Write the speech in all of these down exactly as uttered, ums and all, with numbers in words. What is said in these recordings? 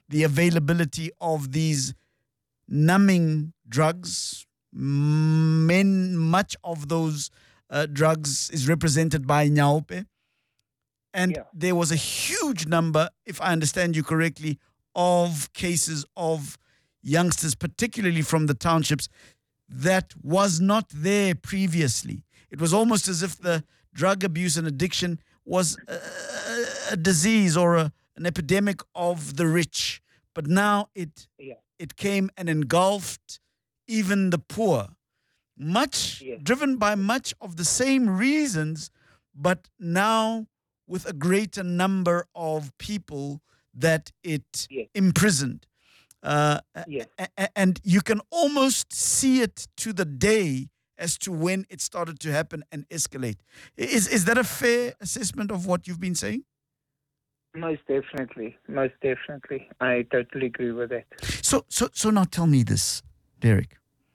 the availability of these numbing drugs. Men, much of those uh, drugs is represented by Nyaupe. And Yeah. there was a huge number, if I understand you correctly, of cases of youngsters, particularly from the townships, that was not there previously. It was almost as if the drug abuse and addiction was a, a disease or a, an epidemic of the rich. But now it Yeah. it came and engulfed even the poor, much Yes. driven by much of the same reasons, but now with a greater number of people that it Yes. imprisoned. Uh, Yes. a- a- and you can almost see it to the day as to when it started to happen and escalate. Is is that a fair assessment of what you've been saying? Most definitely. Most definitely. I totally agree with that. So so so now tell me this, Derek.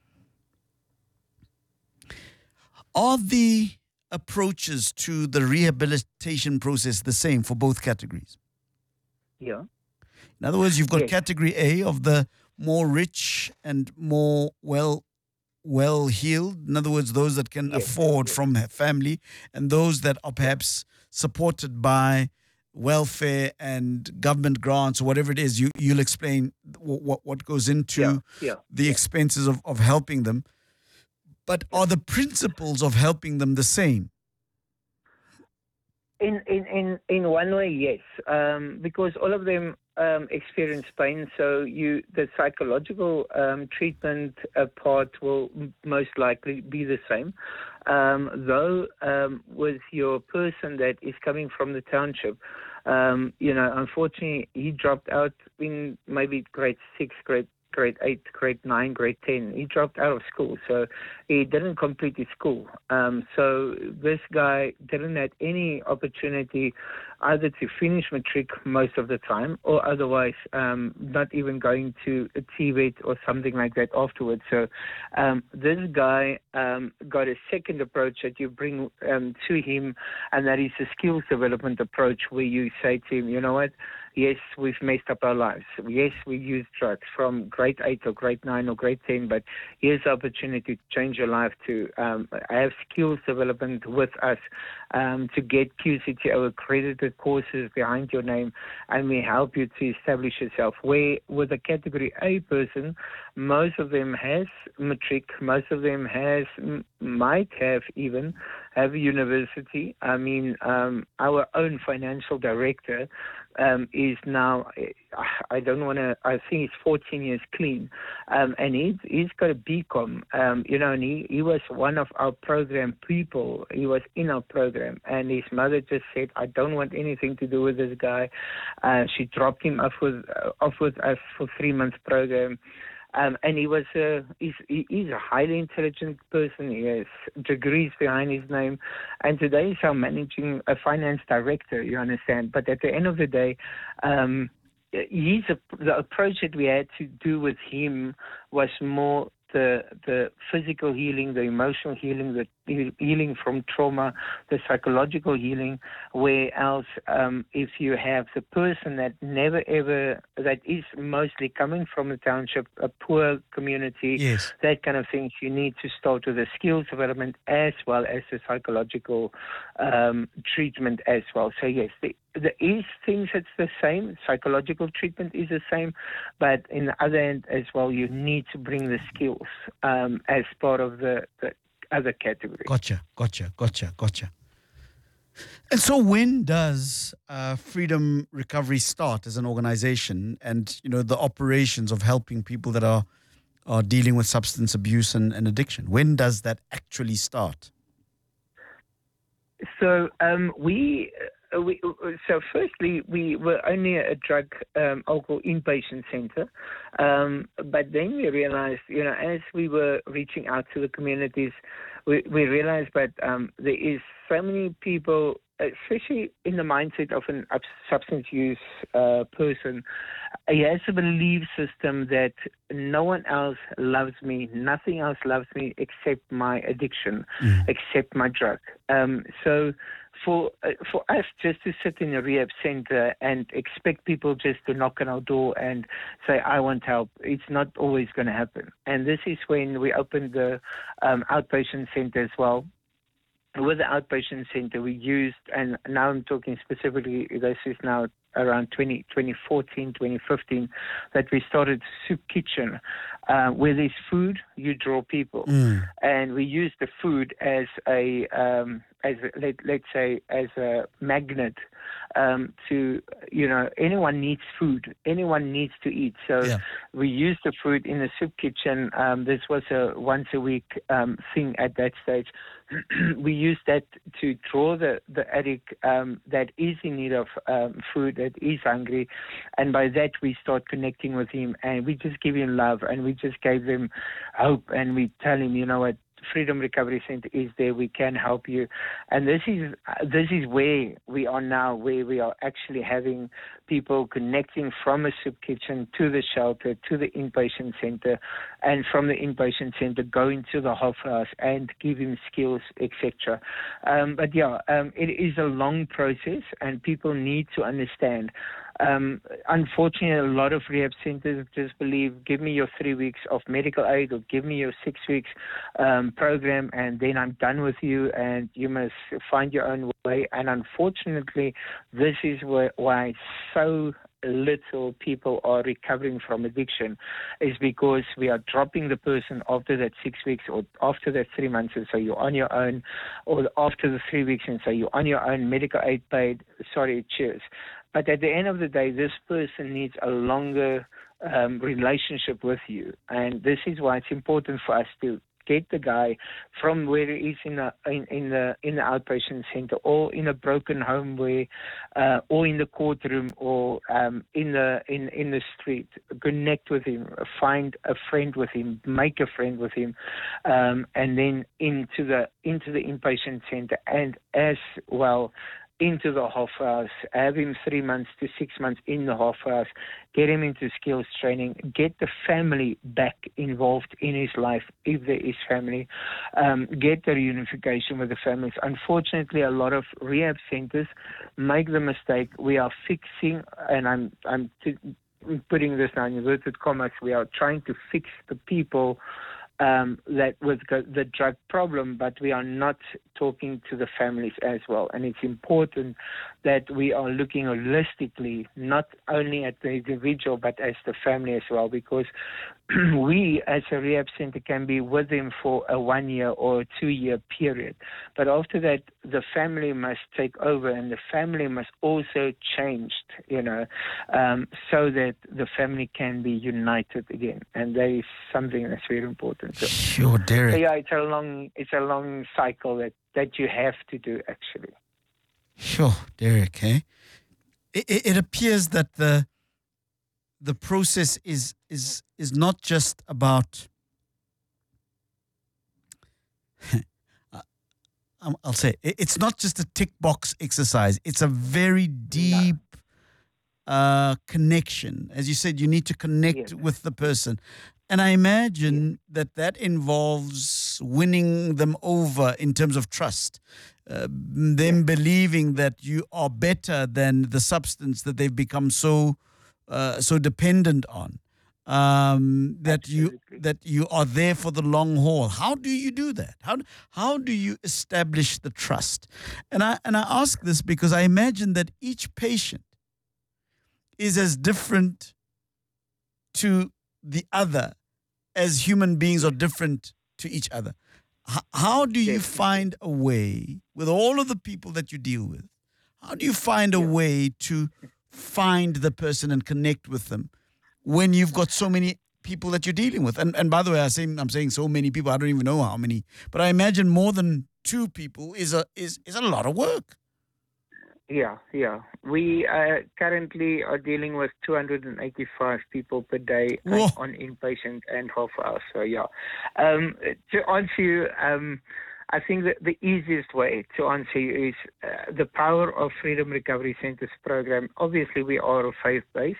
Are the approaches to the rehabilitation process the same for both categories? Yeah. In other words, you've got Yes. category A of the more rich and more well well healed. In other words, those that can Yes. afford Yes. from a family, and those that are perhaps supported by welfare and government grants or whatever it is. You you'll explain what what goes into Yeah. Yeah. the expenses of, of helping them. But are the principles of helping them the same? In in in in one way, yes, um, because all of them um, experience pain. So you the psychological um, treatment uh, part will m- most likely be the same. Um, though um, with your person that is coming from the township, um, you know, unfortunately, he dropped out in maybe grade six, grade grade eight, grade nine, grade ten. He dropped out of school, so he didn't complete his school. Um, so this guy didn't have any opportunity either to finish matric most of the time, or otherwise um, not even going to achieve it or something like that afterwards. So um, this guy um, got a second approach that you bring um, to him, and that is a skills development approach where you say to him, you know what, yes, we've messed up our lives. Yes, we use drugs from grade eight or grade nine or grade ten, but here's the opportunity to change your life, to um, have skills development with us, um, to get Q C T O accredited courses behind your name, and we help you to establish yourself. Where with a category A person, most of them has matric, most of them has, m- might have even, have a university. I mean, um, our own financial director um, is now, I don't want to, I think he's fourteen years clean, um, and he's, he's got a B Com, um, you know, and he, he was one of our program people. He was in our program, and his mother just said, I don't want anything to do with this guy. Uh, she dropped him off with, uh, off with us for three months program. Um, and he was a, he's, he- he's a highly intelligent person. He has degrees behind his name. And today he's our managing a finance director, you understand. But at the end of the day, um, he's a, the approach that we had to do with him was more the the physical healing, the emotional healing, the he- healing from trauma, the psychological healing. Whereas um, if you have the person that never ever, that is mostly coming from a township, a poor community, Yes. that kind of things, you need to start with the skills development as well as the psychological um, treatment as well. So yes, the, there is things that's the same. Psychological treatment is the same, but in the other end as well, you need to bring the skills um, as part of the, the other category. Gotcha, gotcha, gotcha, gotcha. And so when does uh, Freedom Recovery start as an organization, and, you know, the operations of helping people that are, are dealing with substance abuse and, and addiction? When does that actually start? So um, we, uh, we, uh, so firstly, we were only a drug um, alcohol inpatient center, um, but then we realized, you know, as we were reaching out to the communities, we, we realized that um, there is so many people, especially in the mindset of an ab- substance use uh, person. He has a belief system that no one else loves me, nothing else loves me except my addiction, Mm. except my drug. Um, so for uh, for us just to sit in a rehab center and expect people just to knock on our door and say, I want help, it's not always going to happen. And this is when we opened the um, outpatient center as well. With the outpatient center, we used, and now I'm talking specifically, this is now around twenty, twenty fourteen, twenty fifteen, that we started Soup Kitchen, uh, where there's food, you draw people. Mm. And we use the food as a, um, as a, let, let's say, as a magnet um, to, you know, anyone needs food. Anyone needs to eat. So Yeah. we use the food in the Soup Kitchen. Um, this was a once a week um, thing at that stage. We use that to draw the, the addict um, that is in need of um, food, that is hungry. And by that, we start connecting with him, and we just give him love, and we just gave him hope, and we tell him, you know what, Freedom Recovery Center is there. We can help you. And this is this is where we are now, where we are actually having people connecting from a Soup Kitchen to the shelter, to the inpatient center, and from the inpatient center going to the Hof House and giving skills, et cetera. Um, but yeah, um, it is a long process, and people need to understand. Um, unfortunately, a lot of rehab centers just believe, give me your three weeks of medical aid or give me your six weeks um, program and then I'm done with you and you must find your own way. And unfortunately, this is where, why so little people are recovering from addiction, is because we are dropping the person after that six weeks or after that three months and so you're on your own, or after the three weeks and so you're on your own, medical aid paid, sorry, cheers. But at the end of the day, this person needs a longer um, relationship with you. And this is why it's important for us to get the guy from where he is in the in, in the in the outpatient center, or in a broken home, where, uh, or in the courtroom, or um, in the in in the street. Connect with him, find a friend with him, make a friend with him, um, and then into the into the inpatient center, and as well into the Hof House, have him three months to six months in the Hof House, get him into skills training, get the family back involved in his life if there is family, um, get the reunification with the families. Unfortunately, a lot of rehab centers make the mistake. We are fixing, and I'm I'm t- putting this now in inverted commas, we are trying to fix the people Um, that with the drug problem, but we are not talking to the families as well. And it's important that we are looking holistically, not only at the individual, but as the family as well, because we as a rehab center can be with them for a one year or a two year period. But after that, the family must take over, and the family must also change, you know, um, so that the family can be united again. And that is something that's very important. So, Sure, Derek. so yeah, it's a long, it's a long cycle that, that you have to do, actually. Sure, Derek. Eh? It, it, it appears that the the process is is is not just about. I'll say it's not just a tick box exercise. It's a very deep uh, connection. As you said, you need to connect Yes. with the person. And I imagine that that involves winning them over in terms of trust, uh, them believing that you are better than the substance that they've become so uh, so dependent on, um, that you Absolutely. that you are there for the long haul. How do you do that? How how do you establish the trust? And I and I ask this because I imagine that each patient is as different to the other as human beings are different to each other. H- how do you Definitely. find a way, with all of the people that you deal with, how do you find a Yeah. way to find the person and connect with them when you've got so many people that you're dealing with? And and by the way, I say, I'm saying so many people, I don't even know how many, but I imagine more than two people is a is, is a lot of work. Yeah, yeah. We uh, currently are dealing with two hundred eighty-five people per day uh, Whoa. on inpatient and half hour. So, yeah. Um, to answer you, um, I think that the easiest way to answer you is uh, the power of Freedom Recovery Centers program. Obviously, we are faith-based.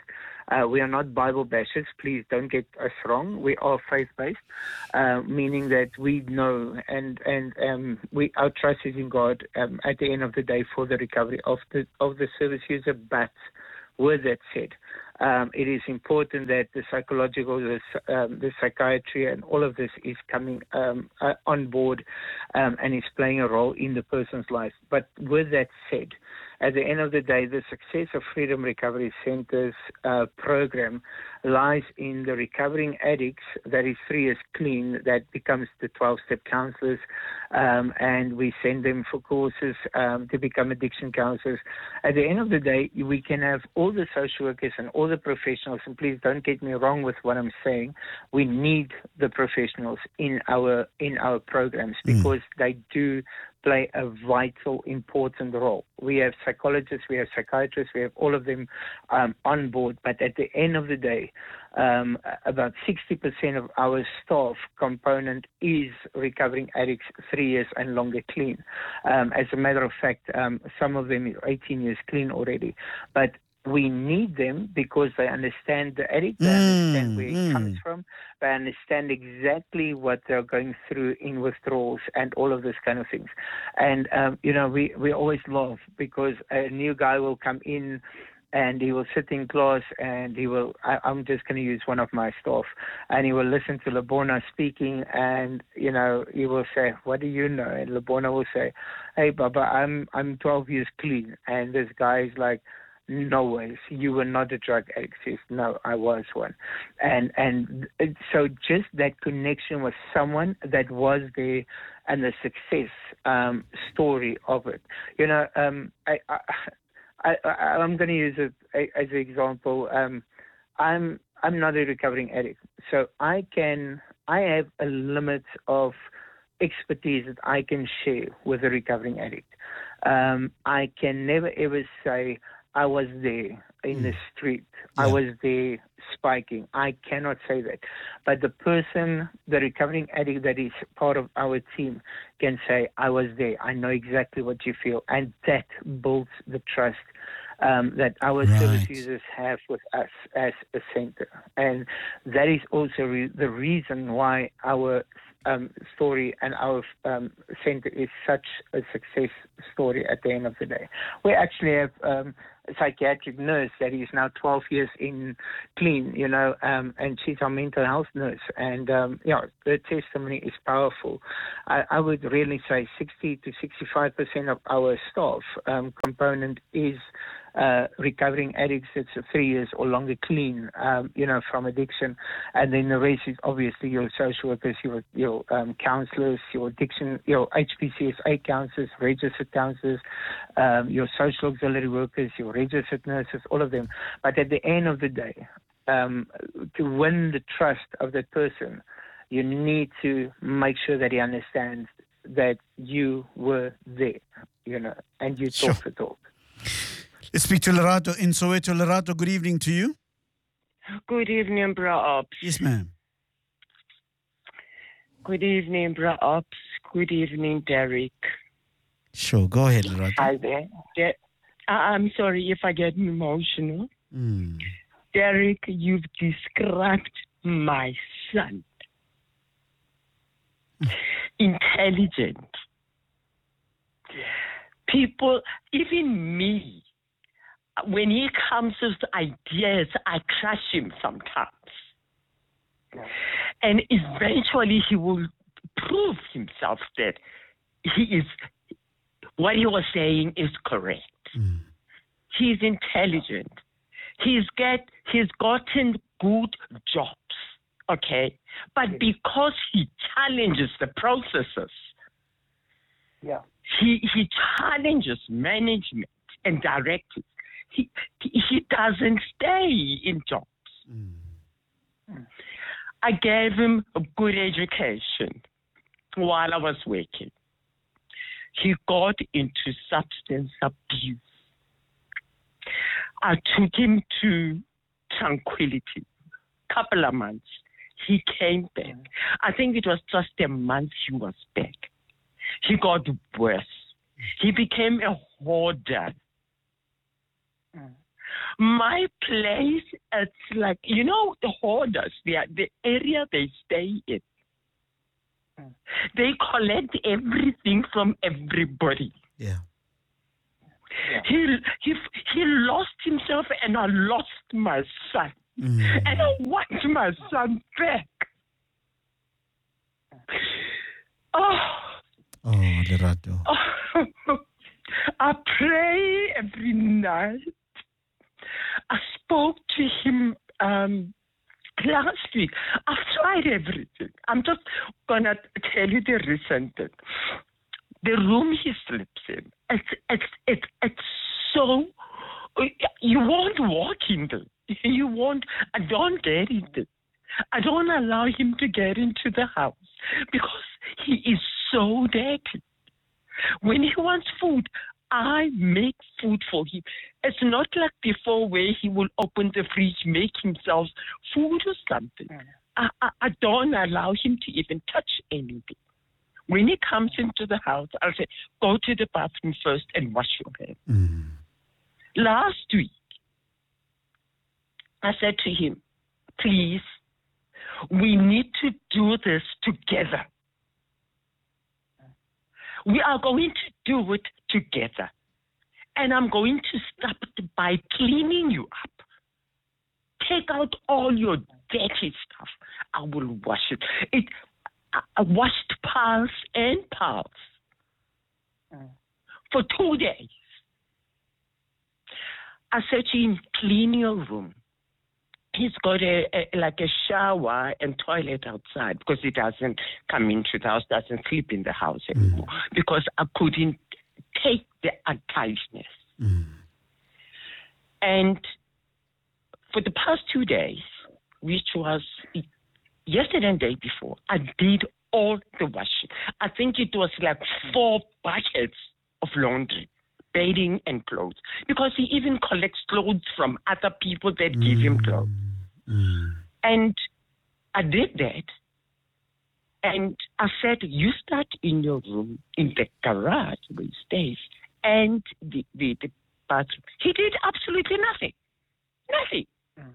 Uh, we are not Bible bashers. Please don't get us wrong. We are faith-based, uh, meaning that we know and and um, we our trust is in God um, at the end of the day for the recovery of the of the service user. But with that said, um, it is important that the psychological, the, um, the psychiatry, and all of this is coming um, uh, on board um, and is playing a role in the person's life. But with that said, at the end of the day, the success of Freedom Recovery Center's uh, program lies in the recovering addicts that is three years clean, that becomes the twelve-step counselors, um, and we send them for courses um, to become addiction counselors. At the end of the day, we can have all the social workers and all the professionals, and please don't get me wrong with what I'm saying, we need the professionals in our in our programs because mm. they do play a vital, important role. We have psychologists, we have psychiatrists, we have all of them um, on board, but at the end of the day, um, about sixty percent of our staff component is recovering addicts three years and longer clean. Um, as a matter of fact, um, some of them are eighteen years clean already, but we need them because they understand the addict, they mm, understand where mm. it comes from, they understand exactly what they're going through in withdrawals and all of this kind of things. And, um, you know, we, we always laugh because a new guy will come in and he will sit in class and he will, I, I'm just going to use one of my staff, and he will listen to Labona speaking and, you know, he will say, what do you know? And Labona will say, hey, Baba, I'm, I'm twelve years clean. And this guy is like, no ways, you were not a drug addict. Says, no, I was one. And and so just that connection with someone that was there and the success um, story of it. You know, um, I, I, I, I, I'm going to use it as an example. Um, I'm I'm not a recovering addict, so I can I have a limit of expertise that I can share with a recovering addict. Um, I can never ever say I was there in mm. the street. Yeah. I was there spiking. I cannot say that. But the person, the recovering addict that is part of our team can say, I was there. I know exactly what you feel. And that builds the trust um, that our right. service users have with us as a center. And that is also re- the reason why our Um, story and our um, center is such a success story at the end of the day. We actually have um, a psychiatric nurse that is now twelve years in clean, you know, um, and she's our mental health nurse. And, um, you know, her testimony is powerful. I, I would really say sixty to sixty-five percent of our staff um, component is Uh, recovering addicts that's three years or longer clean, um, you know, from addiction. And then the rest is obviously your social workers, your your um, counselors, your addiction, your H P C S A counselors, registered counselors, um, your social auxiliary workers, your registered nurses, all of them. But at the end of the day, um, to win the trust of that person, you need to make sure that he understands that you were there, you know, and you talk the talk. Let's speak to Lerato in Soweto. Lerato, good evening to you. Good evening, Bra Ops. Yes, ma'am. Good evening, Bra Ops. Good evening, Derek. Sure, go ahead, Lerato. Hi there. De- I'm sorry if I get emotional. Mm. Derek, you've described my son. Mm. Intelligent. People, even me, when he comes with ideas, I crush him sometimes. And eventually he will prove himself that he is, what he was saying is correct. Mm. He's intelligent. He's get, he's gotten good jobs, okay? But because he challenges the processes, yeah. he, he challenges management and directives. He, he doesn't stay in jobs. Mm. I gave him a good education while I was working. He got into substance abuse. I took him to Tranquility. Couple of months. He came back. I think it was just a month he was back. He got worse. He became a hoarder. My place, it's like, you know, the hoarders, the, the area they stay in. They collect everything from everybody. Yeah. Yeah. He, he, he lost himself, and I lost my son. Mm. And I want my son back. Oh, Oh, Lerato. oh. I pray every night. I spoke to him um, last week. I've tried everything. I'm just going to tell you the recent thing. The room he sleeps in, it's, it's, it's, it's so, you won't walk in there. You won't, I don't get it. I don't allow him to get into the house because he is so dirty. When he wants food, I make food for him. It's not like before where he will open the fridge, make himself food or something. I, I, I don't allow him to even touch anything. When he comes into the house, I'll say, go to the bathroom first and wash your hands. Mm. Last week, I said to him, please, we need to do this together. We are going to do it together. And I'm going to start by cleaning you up. Take out all your dirty stuff. I will wash it. It I, I washed piles and piles mm. for two days. I said to him, clean your room. He's got a, a like a shower and toilet outside because he doesn't come into the house, doesn't sleep in the house anymore mm. because I couldn't take the untightness. Mm. And for the past two days, which was yesterday and the day before, I did all the washing. I think it was like four buckets of laundry, bedding and clothes, because he even collects clothes from other people that mm. give him clothes. Mm. And I did that. And I said, you start in your room, in the garage where he stays, and the, the, the bathroom. He did absolutely nothing. Nothing. Mm.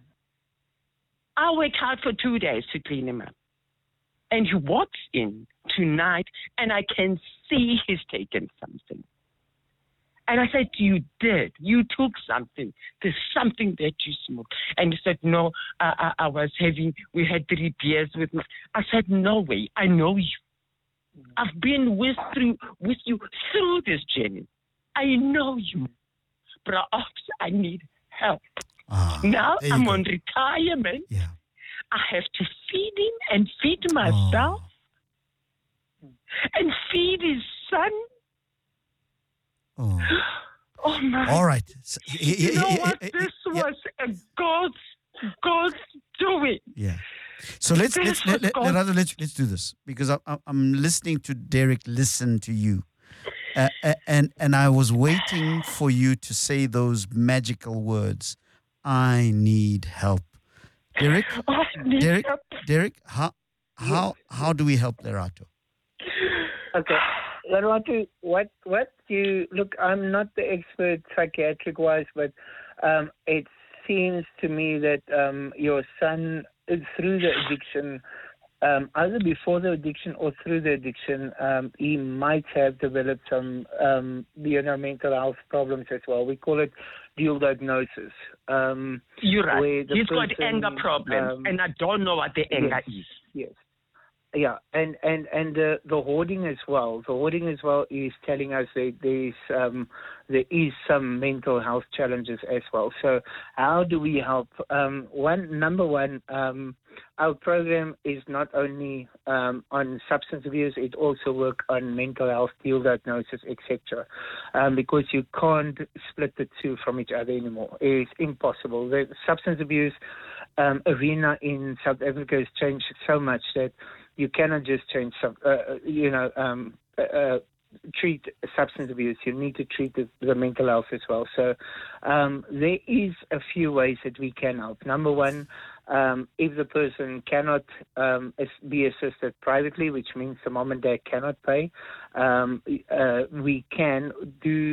I worked hard for two days to clean him up. And he walks in tonight, and I can see he's taken something. And I said, you did. You took something. There's something that you smoked. And he said, no, I, I, I was having, we had three beers with me. I said, no way. I know you. I've been with, through, with you through this journey. I know you. Perhaps I need help. Ah, now I'm go. on retirement. Yeah. I have to feed him and feed myself oh. and feed his son. Oh, oh my. All right. So, you know what? This yeah. was a God's, God's doing. Yeah. So let's let's let, let, let, let's let's do this, because I, I, I'm listening to Derek listen to you, uh, and and I was waiting for you to say those magical words. I need help, Derek. I need Derek. help. Derek. How how how do we help Lerato? Okay. Lerato, what what you look? I'm not the expert psychiatric wise, but um, it seems to me that um, your son, through the addiction, um, either before the addiction or through the addiction, um, he might have developed some um, you know, mental health problems as well. We call it dual diagnosis. Um, You're right. He's person, got anger problems, um, and I don't know what the anger yes, is. Yes. Yeah, and and and uh, the hoarding as well. The hoarding as well is telling us that there's um, there is some mental health challenges as well. So how do we help? Um, one number one, um, our program is not only um, on substance abuse; it also works on mental health, dual diagnosis, et cetera. Um, because you can't split the two from each other anymore. It's impossible. The substance abuse um, arena in South Africa has changed so much that you cannot just change, some, uh, you know, um, uh, treat substance abuse. You need to treat the, the mental health as well. So um, there is a few ways that we can help. Number one, um, if the person cannot um, be assisted privately, which means the mom and dad cannot pay, um, uh, we can do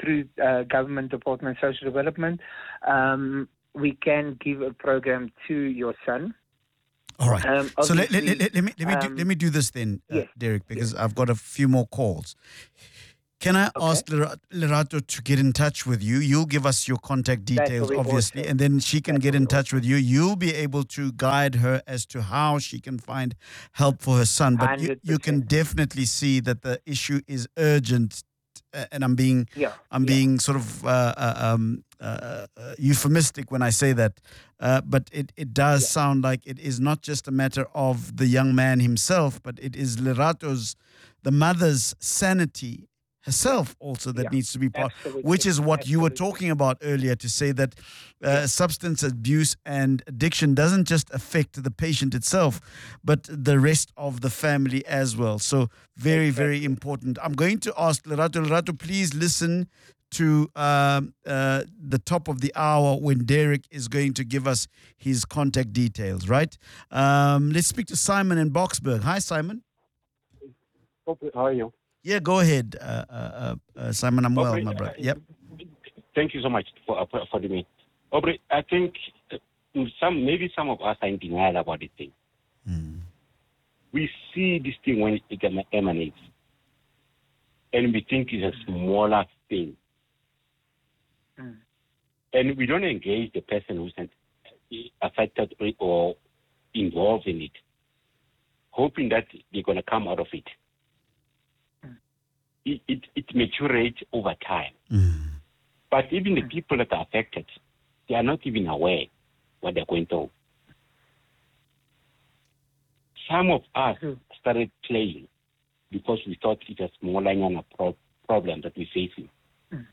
through uh, Government Department of Social Development, um, we can give a program to your son. All right. Um, so let, let, obviously, let, let me let me do, um, let me do this then, uh, yes, Derek, because I've got a few more calls. Can I Okay. ask Lera- Lerato to get in touch with you? You'll give us your contact That will details, be obviously, awesome. and then she can That get will in be touch with you. You'll be able to guide her as to how she can find help for her son. But you, you can one hundred percent. definitely see that the issue is urgent, uh, and I'm being Yeah. I'm yeah. being sort of uh, uh, um, uh, uh, euphemistic when I say that, uh, but it, it does Yeah. sound like it is not just a matter of the young man himself, but it is Lerato's, the mother's sanity herself also that Yeah. needs to be part, Absolutely. which is what you were Absolutely. talking about earlier, to say that uh, Yeah. substance abuse and addiction doesn't just affect the patient itself, but the rest of the family as well. So very, very Exactly. important. I'm going to ask Lerato, Lerato, please listen to um, uh, the top of the hour when Derek is going to give us his contact details, right? Um, let's speak to Simon in Boxburg. Hi, Simon. Okay, how are you? Yeah, go ahead, uh, uh, uh, uh, Simon. I'm well, Aubrey, my brother. Yep. Thank you so much for uh, for the me. Aubrey, I think uh, some maybe some of us are in denial about this thing. Mm. We see this thing when it em- emanates, and we think it's a smaller thing, Mm. and we don't engage the person who's affected or involved in it, hoping that they're going to come out of it. It, it, it maturates over time. Mm. But even the people that are affected, they are not even aware what they're going through. Some of us Mm. started playing because we thought it was more like a pro- problem that we're facing. Mm.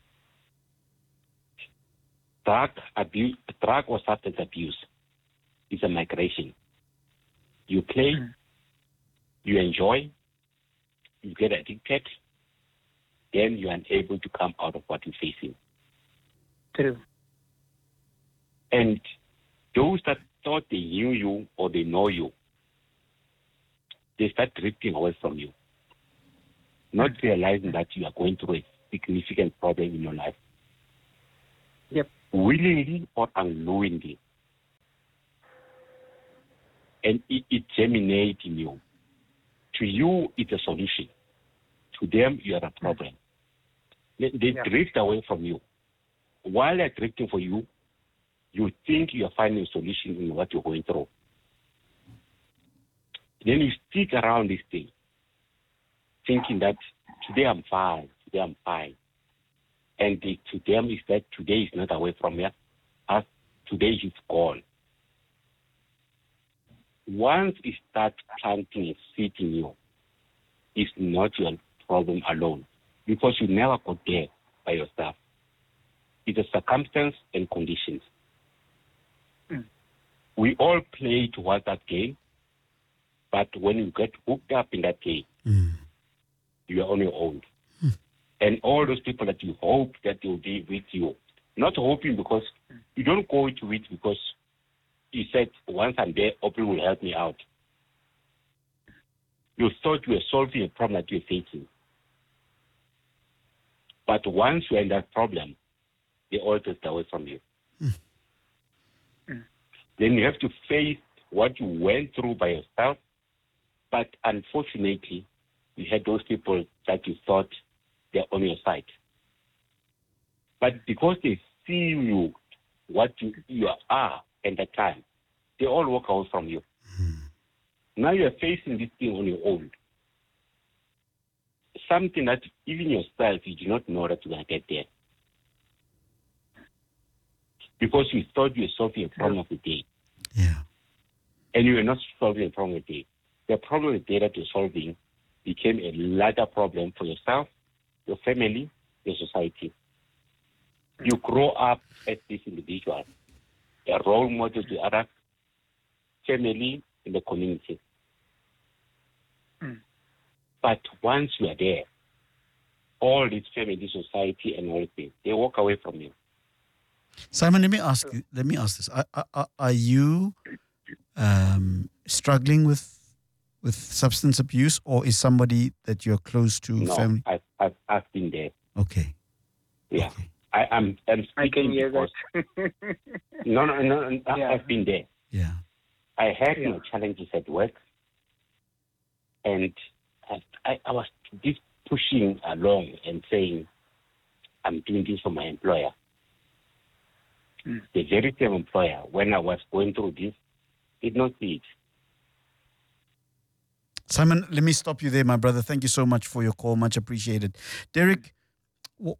Drug abuse, drug or substance abuse is a migration. You play, Mm. you enjoy, you get addicted, then you're unable to come out of what you're facing. True. And those that thought they knew you or they know you, they start drifting away from you, not realizing that you are going through a significant problem in your life. Yep. Willingly or unknowingly. And it, it germinates in you. To you, it's a solution. To them, you are a problem. They, they Yeah. drift away from you. While they're drifting for you, you think you are finding a solution in what you're going through. Then you stick around this thing, thinking that today I'm fine, today I'm fine. And the, to them is that today is not away from you, as today is gone. Once it starts planting a seed in you, it's not your problem alone, because you never got there by yourself. It's a circumstance and conditions. Mm. We all play towards that game, but when you get hooked up in that game, Mm. you are on your own. And all those people that you hope that they'll be with you, not hoping because you don't go into it because you said, once I'm there, Oprah will help me out. You thought you were solving a problem that you're facing. But once you're in that problem, they all drift away from you. Mm. Mm. Then you have to face what you went through by yourself. But unfortunately, you had those people that you thought they're on your side. But because they see you, what you, you are at that time, they all walk away from you. Mm. Now you're facing this thing on your own. Something that even yourself, you do not know that you're going to get there. Because you thought you were solving a problem of the day. Yeah. And you were not solving a problem of the day. The problem of the day that you're solving became a larger problem for yourself, your family, your society. You grow up as this individual, a role model to other family in the community. Mm. But once you are there, all this family, society, and all things, they walk away from you. Simon, let me ask you. Let me ask this: Are, are, are you um, struggling with with substance abuse, or is somebody that you're close to No, family? I've, I've, I've been there. Okay. Yeah. Okay. I, I'm, I'm I can speaking hear because, that. no, no, no, no Yeah. I've been there. Yeah. I had Yeah. my challenges at work, and I, I, I was just pushing along and saying, I'm doing this for my employer. Mm. The very same employer, when I was going through this, did not see it. Simon, let me stop you there, my brother. Thank you so much for your call. Much appreciated. Derek, wh-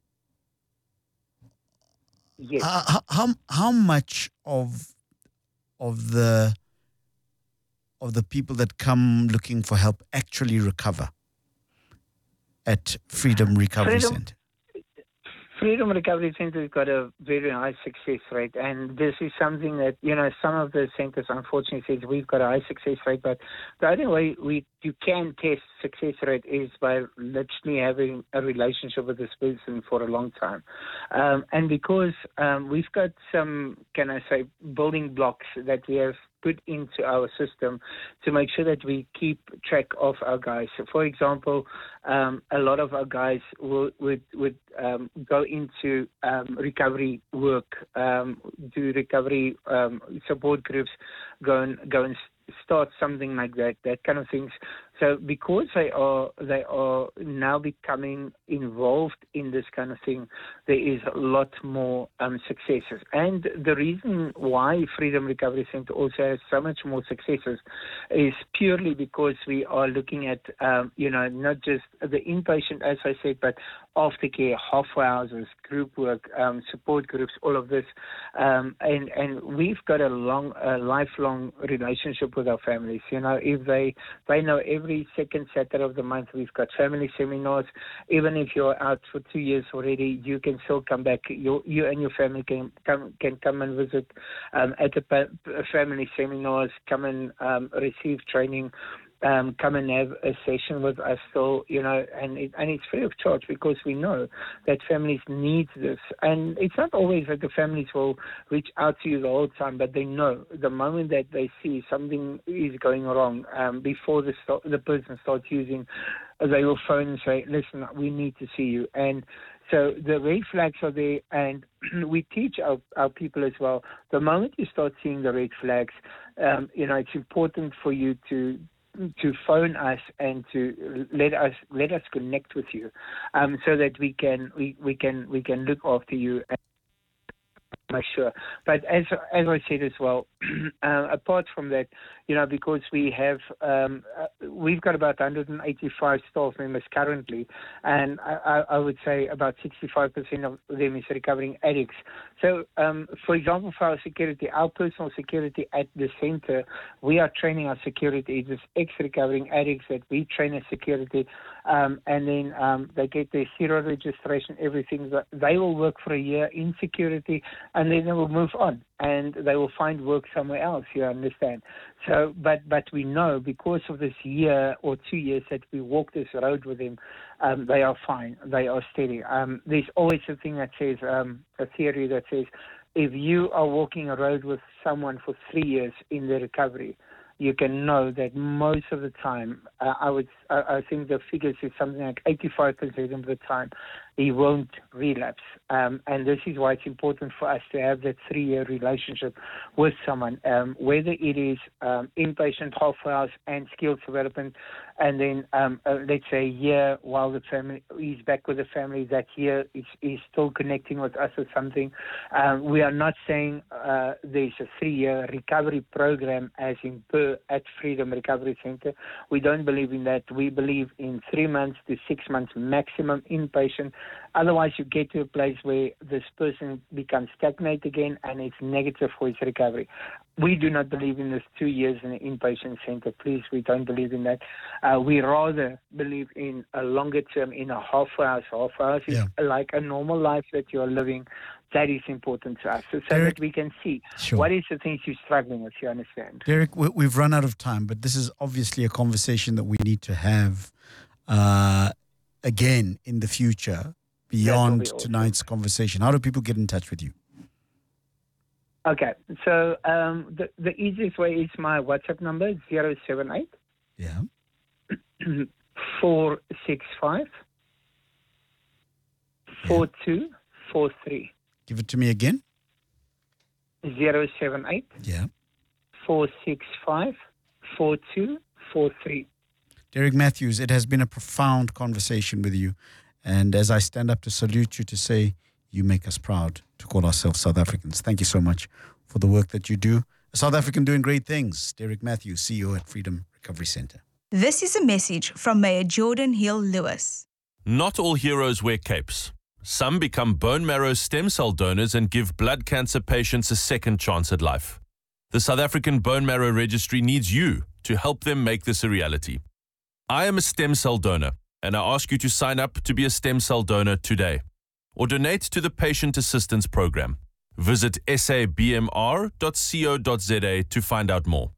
Yes. how, how how much of of the of the people that come looking for help actually recover at Freedom Recovery Freedom- Center? Freedom Recovery Center has got a very high success rate, and this is something that, you know, some of the centers unfortunately says we've got a high success rate, but the only way we you can test success rate is by literally having a relationship with this person for a long time. Um, and because um, we've got some, can I say, building blocks that we have put into our system to make sure that we keep track of our guys. So for example, um, a lot of our guys will, would would um, go into um, recovery work, um, do recovery um, support groups, go and go and start something like that, that kind of things. So because they are they are now becoming involved in this kind of thing, there is a lot more um, successes. And the reason why Freedom Recovery Center also has so much more successes is purely because we are looking at, um, you know, not just the inpatient, as I said, but aftercare, halfway houses, group work, um, support groups, all of this. Um, and, and we've got a long, a lifelong relationship with our families. You know, if they, they know every second Saturday of the month, we've got family seminars. Even if you're out for two years already, you can still come back. You, you and your family can come, can come and visit um, at the pa- family seminars, come and um, receive training. Um, come and have a session with us, so you know, and it, and it's free of charge because we know that families need this, and it's not always that the families will reach out to you the whole time, but they know the moment that they see something is going wrong, um, before the start, the person starts using, they will phone and say, "Listen, we need to see you." And so the red flags are there, and we teach our, our people as well. The moment you start seeing the red flags, um, you know, it's important for you to. to phone us and to let us let us connect with you, um, so that we can we, we can we can look after you and make sure. But as as I said as well, uh, apart from that, you know, because we have um, uh, we've got about one hundred eighty-five staff members currently, and I, I, I would say about sixty-five percent of them is recovering addicts. So, um, for example, for our security, our personal security at the center, we are training our security agents, ex-recovering addicts that we train as security, um, and then um, they get their serial registration, everything. They will work for a year in security, and then they will move on, and they will find work somewhere else, you understand. So, but but we know because of this year or two years that we walk this road with them, um, they are fine, they are steady. Um, there's always a thing that says, um, a theory that says, if you are walking a road with someone for three years in the recovery, you can know that most of the time, uh, I would, I, I think the figures is something like eighty-five percent of the time, he won't relapse. Um, and this is why it's important for us to have that three-year relationship with someone, um, whether it is um, inpatient, halfway house, and skills development, and then um, uh, let's say a year while the family is back with the family, that year is, is still connecting with us or something. Um, we are not saying uh, there's a three-year recovery program as in per at Freedom Recovery Center. We don't believe in that. We believe in three months to six months maximum inpatient. Otherwise, you get to a place where this person becomes stagnant again and it's negative for his recovery. We do not believe in this two years in an inpatient center. Please, we don't believe in that. Uh, we rather believe in a longer term, in a halfway house. Halfway house is Yeah. like a normal life that you are living. That is important to us, so, so Derek, that we can see sure. what is the things you're struggling with, you understand. Derek, we, we've run out of time, but this is obviously a conversation that we need to have uh, again in the future beyond awesome. tonight's conversation. How do people get in touch with you? Okay, so um, the, the easiest way is my WhatsApp number, zero seven eight Yeah. four six five four two four three. Give it to me again. zero seven eight, Yeah. four six five, four two four three. Derek Matthews, it has been a profound conversation with you. And as I stand up to salute you, to say you make us proud to call ourselves South Africans. Thank you so much for the work that you do. A South African doing great things. Derek Matthews, C E O at Freedom Recovery Centre. This is a message from Mayor Jordan Hill-Lewis. Not all heroes wear capes. Some become bone marrow stem cell donors and give blood cancer patients a second chance at life. The South African Bone Marrow Registry needs you to help them make this a reality. I am a stem cell donor, and I ask you to sign up to be a stem cell donor today, or donate to the Patient Assistance Program. Visit s a b m r dot co dot z a to find out more.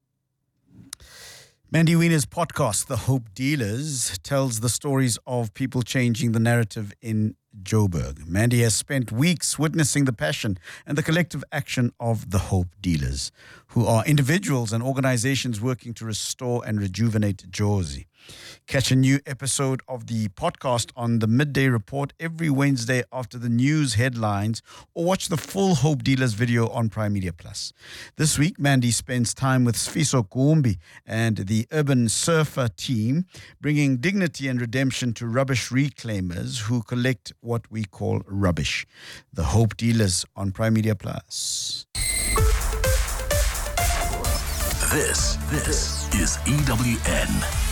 Mandy Wiener's podcast, The Hope Dealers, tells the stories of people changing the narrative in Joburg. Mandy has spent weeks witnessing the passion and the collective action of the Hope Dealers, who are individuals and organizations working to restore and rejuvenate Jozi. Catch a new episode of the podcast on the Midday Report every Wednesday after the news headlines, or watch the full Hope Dealers video on Prime Media Plus. This week, Mandy spends time with Sfiso Kumbi and the Urban Surfer team, bringing dignity and redemption to rubbish reclaimers who collect what we call rubbish. The Hope Dealers on Prime Media Plus. This, this is E W N.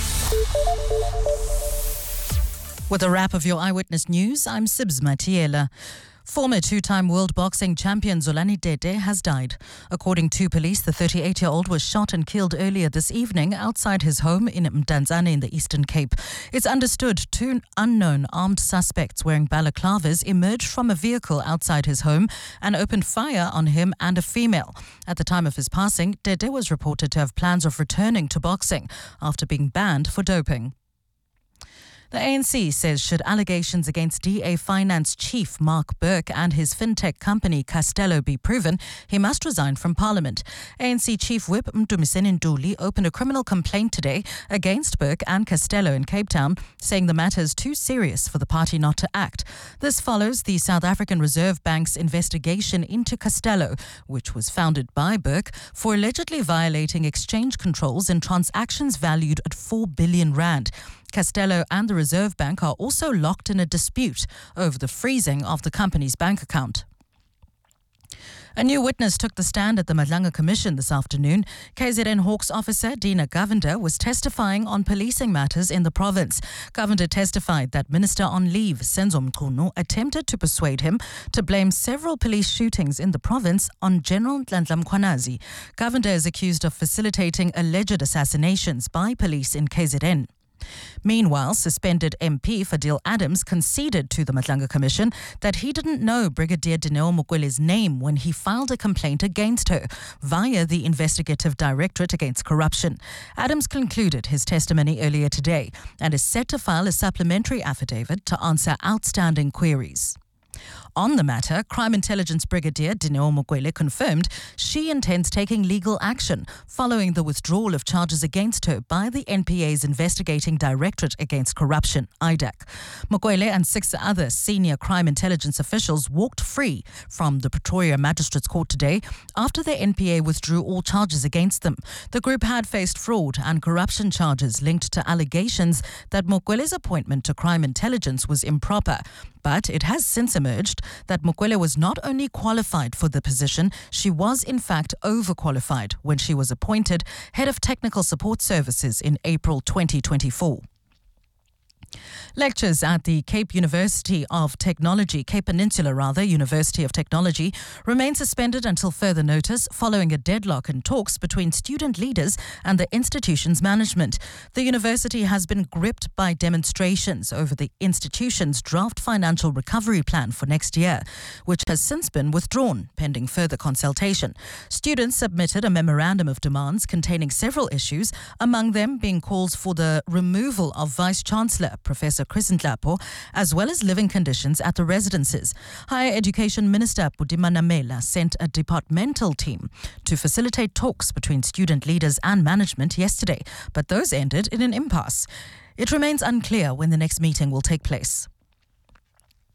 With a wrap of your Eyewitness News, I'm Sibs Matiela. Former two-time world boxing champion Zolani Dede has died. According to police, the thirty-eight-year-old was shot and killed earlier this evening outside his home in Mdantsane in the Eastern Cape. It's understood two unknown armed suspects wearing balaclavas emerged from a vehicle outside his home and opened fire on him and a female. At the time of his passing, Dede was reported to have plans of returning to boxing after being banned for doping. The A N C says should allegations against D A Finance Chief Mark Burke and his fintech company Castello be proven, he must resign from Parliament. A N C Chief Whip Mdumiseni Nduli opened a criminal complaint today against Burke and Castello in Cape Town, saying the matter is too serious for the party not to act. This follows the South African Reserve Bank's investigation into Castello, which was founded by Burke, for allegedly violating exchange controls in transactions valued at four billion rand. Castello and the Reserve Bank are also locked in a dispute over the freezing of the company's bank account. A new witness took the stand at the Madlanga Commission this afternoon. K Z N Hawks officer Dina Govender was testifying on policing matters in the province. Govender testified that Minister on Leave, Senzo Mchunu, attempted to persuade him to blame several police shootings in the province on General Nhlanhla Mkhwanazi. Govender is accused of facilitating alleged assassinations by police in K Z N. Meanwhile, suspended M P Fadil Adams conceded to the Madlanga Commission that he didn't know Brigadier Dineo Mukwele's name when he filed a complaint against her via the Investigative Directorate Against Corruption. Adams concluded his testimony earlier today and is set to file a supplementary affidavit to answer outstanding queries. On the matter, Crime Intelligence Brigadier Dineo Mukwele confirmed she intends taking legal action following the withdrawal of charges against her by the N P A's Investigating Directorate Against Corruption, I D A C. Mukwele and six other senior crime intelligence officials walked free from the Pretoria Magistrates Court today after the N P A withdrew all charges against them. The group had faced fraud and corruption charges linked to allegations that Mukwele's appointment to crime intelligence was improper. But it has since emerged that Mukwele was not only qualified for the position, she was in fact overqualified when she was appointed Head of Technical Support Services in April twenty twenty-four. Lectures at the Cape University of Technology, Cape Peninsula rather, University of Technology, remain suspended until further notice following a deadlock in talks between student leaders and the institution's management. The university has been gripped by demonstrations over the institution's draft financial recovery plan for next year, which has since been withdrawn pending further consultation. Students submitted a memorandum of demands containing several issues, among them being calls for the removal of Vice-Chancellor Professor Chris Ndlapo, as well as living conditions at the residences. Higher Education Minister Budima Namela sent a departmental team to facilitate talks between student leaders and management yesterday, but those ended in an impasse. It remains unclear when the next meeting will take place.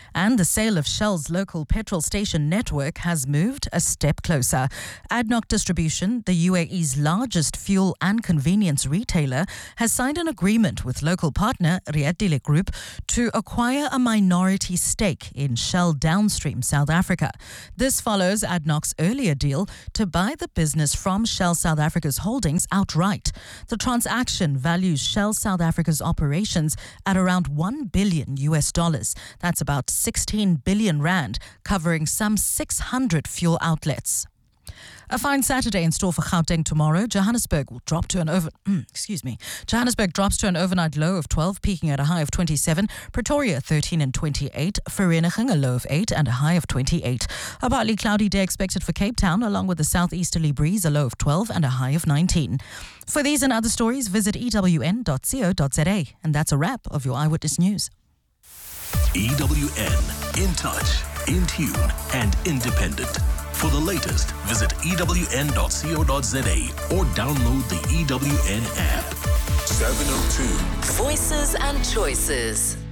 And the sale of Shell's local petrol station network has moved a step closer. ADNOC Distribution, the U A E's largest fuel and convenience retailer, has signed an agreement with local partner Riatile Group to acquire a minority stake in Shell Downstream South Africa. This follows ADNOC's earlier deal to buy the business from Shell South Africa's holdings outright. The transaction values Shell South Africa's operations at around one billion U S dollars. That's about sixteen billion rand, covering some six hundred fuel outlets. A fine Saturday in store for Gauteng tomorrow. Johannesburg will drop to an over. excuse me. Johannesburg drops to an overnight low of twelve, peaking at a high of twenty-seven. Pretoria thirteen and twenty-eight. Vereeniging a low of eight and a high of twenty-eight. A partly cloudy day expected for Cape Town, along with a southeasterly breeze, a low of twelve and a high of nineteen. For these and other stories, visit e w n dot co dot z a. And that's a wrap of your Eyewitness News. E W N, in touch, in tune, and independent. For the latest, visit e w n dot co dot z a or download the E W N app. seven oh two Voices and Choices.